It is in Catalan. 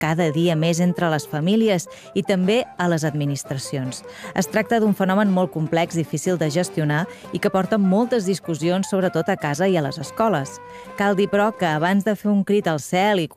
cada dia més entre les famílies i també a les administracions. Es tracta d'un fenomen molt complex, difícil de gestionar i que porta moltes discussions, sobretot a casa i a les escoles. Cal dir, però, que abans de fer un crit al cel i